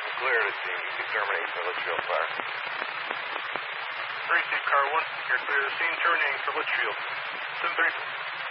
Clear to scene. You can terminate for Litchfield Fire. Receive car 1. You're clear to scene. Terminating for Litchfield. 730.